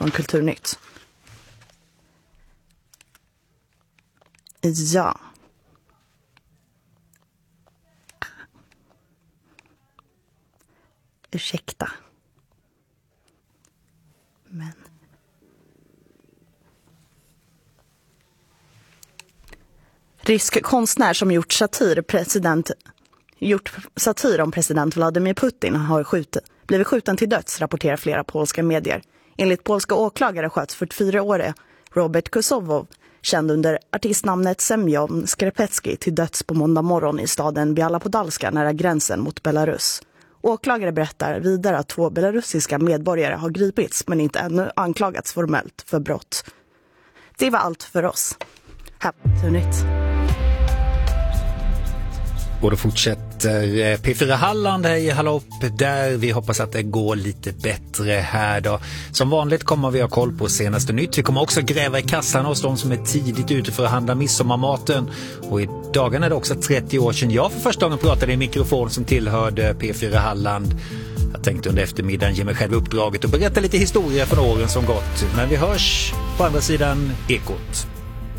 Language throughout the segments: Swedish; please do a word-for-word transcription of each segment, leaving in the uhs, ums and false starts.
från Kulturnytt. Ja. Ursäkta. Men... Rysk konstnär som gjort satir, president, gjort satir om president Vladimir Putin har skjut, blivit skjuten till döds, rapporterar flera polska medier. Enligt polska åklagare sköts fyrtiofyraårige Robert Kosovo, känd under artistnamnet Semyon Skrepecki, till döds på måndag morgon i staden Biala Podalska nära gränsen mot Belarus. Åklagare berättar vidare att två belarusiska medborgare har gripits men inte ännu anklagats formellt för brott. Det var allt för oss. Här på Nytt. Och då fortsätter P fyra Halland här i Hallå upp, där vi hoppas att det går lite bättre här då. Som vanligt kommer vi ha koll på senaste nytt. Vi kommer också gräva i kassan hos de som är tidigt ute för att handla midsommarmaten. Och i dagen är det också trettio år sedan jag för första gången pratade i en mikrofon som tillhörde P fyra Halland. Jag tänkte under eftermiddagen ge mig själv uppdraget och berätta lite historia från åren som gått. Men vi hörs på andra sidan Ekot.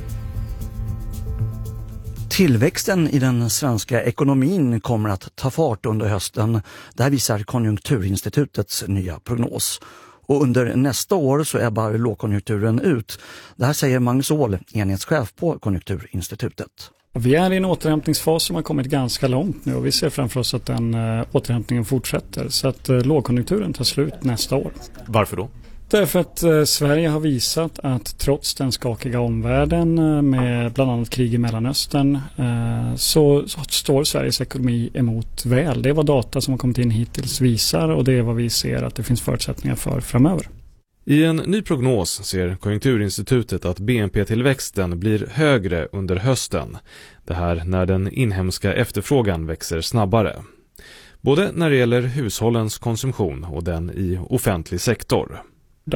Tillväxten i den svenska ekonomin kommer att ta fart under hösten. Det här visar Konjunkturinstitutets nya prognos. Och under nästa år så ebbar lågkonjunkturen ut. Det här säger Magnus Åhl, enhetschef på Konjunkturinstitutet. Vi är i en återhämtningsfas som har kommit ganska långt nu och vi ser framför oss att den äh, återhämtningen fortsätter. Så att äh, lågkonjunkturen tar slut nästa år. Varför då? Därför att eh, Sverige har visat att trots den skakiga omvärlden eh, med bland annat krig i Mellanöstern eh, så, så står Sveriges ekonomi emot väl. Det är vad data som har kommit in hittills visar och det är vad vi ser att det finns förutsättningar för framöver. I en ny prognos ser Konjunkturinstitutet att B N P-tillväxten blir högre under hösten. Det här när den inhemska efterfrågan växer snabbare. Både när det gäller hushållens konsumtion och den i offentlig sektor.